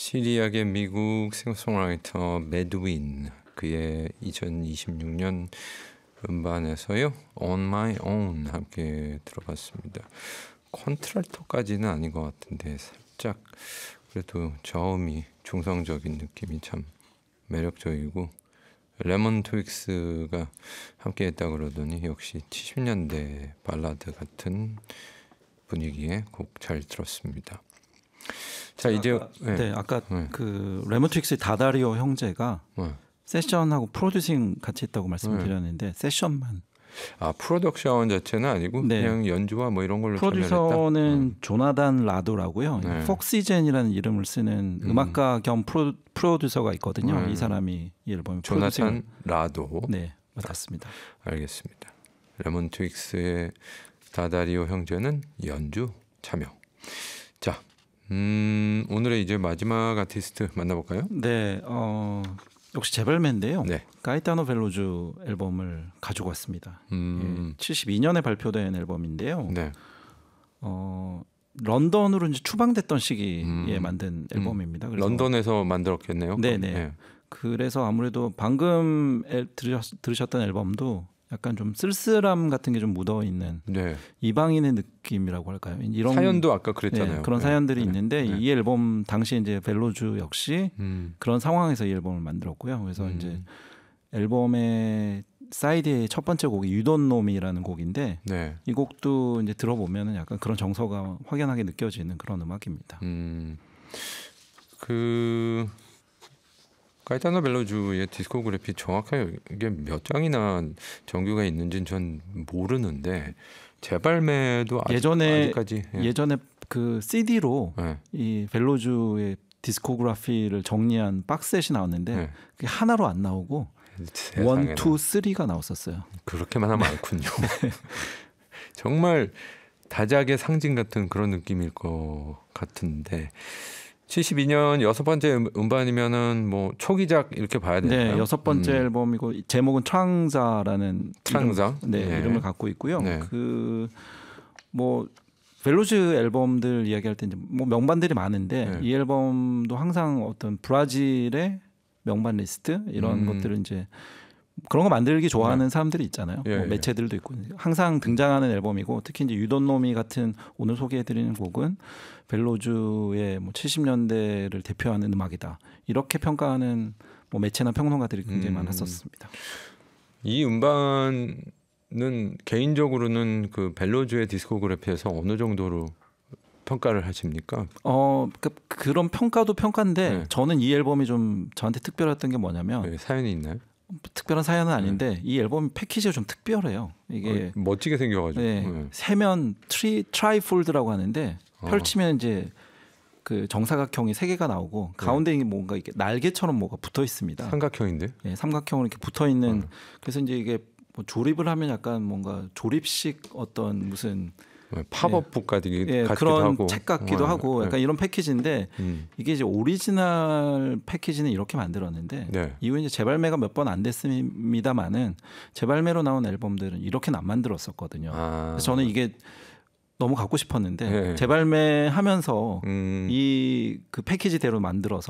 시리악의 미국 싱어송라이터 매드윈 그의 2026년 음반에서요 On My Own 함께 들어봤습니다. 콘트랄토까지는 아닌 것 같은데 살짝 그래도 저음이 중성적인 느낌이 참 매력적이고 레몬 트윅스가 함께 했다 그러더니 역시 70년대 발라드 같은 분위기의 곡 잘 들었습니다. 자 이제 아까 그 레몬 트윅스의 다다리오 형제가 세션하고 프로듀싱 같이 했다고 말씀드렸는데 세션만 프로덕션 자체는 아니고 그냥 연주와 뭐 이런 걸로 프로듀서는 조나단 라도라고요. 폭시젠이라는 이름을 쓰는 음악가 겸 프로듀서가 있거든요. 이 사람이 이 앨범 조나단 라도 맞습니다. 알겠습니다. 레몬 트윅스의 다다리오 형제는 연주 참여. 자 오늘의 이제 마지막 아티스트 만나볼까요? 네, 역시 재발매인데요. 가이타노 벨로주 앨범을 가지고 왔습니다. 72년에 발표된 앨범인데요. 런던으로 이제 추방됐던 시기에 만든 앨범입니다. 그래서 런던에서 만들었겠네요. 네네. 그래서 아무래도 방금 들으셨던 앨범도 약간 좀 쓸쓸함 같은 게 좀 묻어 있는 이방인의 느낌이라고 할까요? 이런 사연도 아까 그랬잖아요. 그런 사연들이 있는데 이 앨범 당시 이제 벨로주 역시 그런 상황에서 이 앨범을 만들었고요. 그래서 이제 앨범의 사이드의 첫 번째 곡이 유돈놈이라는 곡인데 이 곡도 이제 들어보면은 약간 그런 정서가 확연하게 느껴지는 그런 음악입니다. 가이타노 벨로주의 디스코그래피 정확하게 몇 장이나 정규가 있는지는 전 모르는데 재발매도 아직까지 예전에 그 CD로 이 벨로주의 디스코그래피를 정리한 박스셋이 나왔는데 그게 하나로 안 나오고 1, 2, 3가 나왔었어요. 그렇게만 하면 많군요. 정말 다작의 상징 같은 그런 느낌일 것 같은데 72년 여섯 번째 음반이면은 뭐 초기작 이렇게 봐야 되나요? 네, 여섯 번째 앨범이고 제목은 트랑자라는 이름을 갖고 있고요. 그 뭐 벨로주 앨범들 이야기할 때 이제 뭐 명반들이 많은데 이 앨범도 항상 어떤 브라질의 명반 리스트 이런 것들을 이제 그런 거 만들기 좋아하는 사람들이 있잖아요. 뭐 매체들도 있고 항상 등장하는 앨범이고 특히 이제 유돈노미 같은 오늘 소개해드리는 곡은 벨로주의 뭐 70년대를 대표하는 음악이다. 이렇게 평가하는 뭐 매체나 평론가들이 굉장히 많았었습니다. 이 음반은 개인적으로는 그 벨로주의 디스코그래피에서 어느 정도로 평가를 하십니까? 그런 평가도 평가인데 저는 이 앨범이 좀 저한테 특별했던 게 뭐냐면 사연이 있나요? 특별한 사연은 아닌데 이 앨범 패키지가 좀 특별해요. 이게 멋지게 생겨가지고 세면 트라이폴드라고 하는데 펼치면 이제 그 정사각형이 3개가 나오고 가운데 뭔가 이렇게 날개처럼 뭐가 붙어 있습니다. 삼각형인데? 네, 삼각형으로 이렇게 붙어 있는. 그래서 이제 이게 뭐 조립을 하면 약간 뭔가 조립식 어떤 무슨 팝업북 같기도 그런 하고 책 같기도 하고 약간 이런 패키지인데 이게 이제 오리지널 패키지는 이렇게 만들었는데 이후 이제 재발매가 몇 번 안 됐습니다만은 재발매로 나온 앨범들은 이렇게는 안 만들었었거든요. 그래서 저는 이게 너무 갖고 싶었는데 재발매하면서 이 그 패키지대로 만들어서